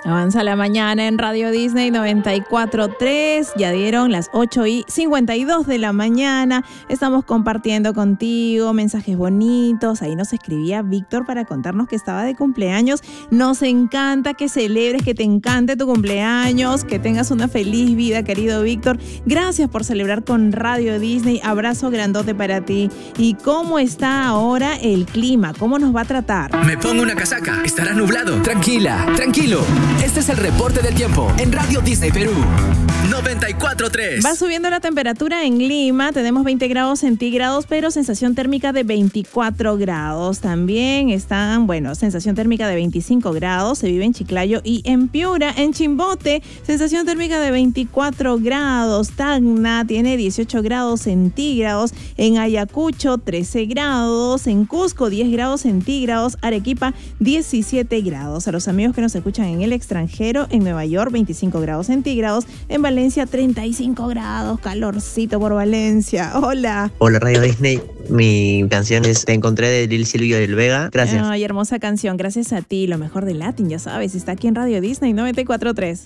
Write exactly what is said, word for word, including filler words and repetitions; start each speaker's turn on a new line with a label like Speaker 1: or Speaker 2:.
Speaker 1: Avanza la mañana en Radio Disney noventa y cuatro punto tres. Ya dieron las ocho y cincuenta y dos de la mañana. Estamos compartiendo contigo mensajes bonitos. Ahí nos escribía Víctor para contarnos que estaba de cumpleaños. Nos encanta que celebres, que te encante tu cumpleaños, que tengas una feliz vida, querido Víctor. Gracias por celebrar con Radio Disney. Abrazo grandote para ti. ¿Y cómo está ahora el clima? ¿Cómo nos va a tratar?
Speaker 2: Me pongo una casaca. Estará nublado. Tranquila, tranquilo. Este es el reporte del tiempo en Radio Disney Perú. noventa y cuatro punto tres.
Speaker 1: Va subiendo la temperatura en Lima. Tenemos veinte grados centígrados, pero sensación térmica de veinticuatro grados. También están, bueno, sensación térmica de veinticinco grados. Se vive en Chiclayo y en Piura. En Chimbote, sensación térmica de veinticuatro grados. Tacna tiene dieciocho grados centígrados. En Ayacucho, trece grados. En Cusco, diez grados centígrados. Arequipa, diecisiete grados. A los amigos que nos escuchan en el extranjero, en Nueva York, veinticinco grados centígrados. En Valencia, treinta y cinco grados. Calorcito por Valencia. Hola.
Speaker 3: Hola, Radio Disney. Mi canción es Te encontré, de Lil Silvio del Vega. Gracias.
Speaker 1: Ay, hermosa canción. Gracias a ti. Lo mejor de Latin, ya sabes, está aquí en Radio Disney noventa y cuatro punto tres.